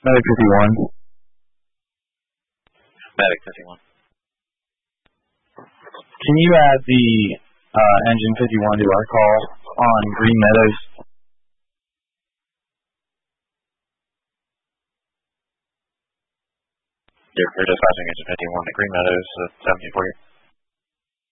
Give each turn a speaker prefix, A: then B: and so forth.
A: Medic 51.
B: Medic 51.
A: Can you add the engine 51 to our call on Green Meadows?
B: You're dispatching engine 51 at Green Meadows, 17 for you.